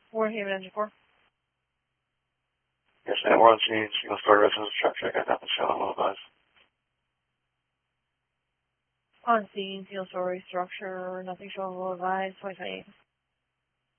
Warren Haven Engine 4. Yes, ma'am. We're on scene. Single story residence structure. I got nothing showing. Will advise. On scene, single story structure, nothing showing, will advise, 2028.